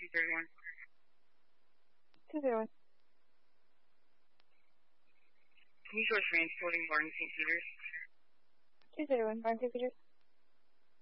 231. 201. Can you show transporting Barn St. Peter's? 201, Barn St. Peter's.